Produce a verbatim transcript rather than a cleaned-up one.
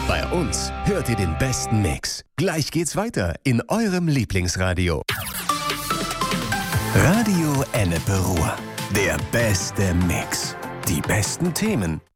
Bei uns hört ihr den besten Mix. Gleich geht's weiter in eurem Lieblingsradio. Radio Ennepe Ruhr. Der beste Mix. Die besten Themen,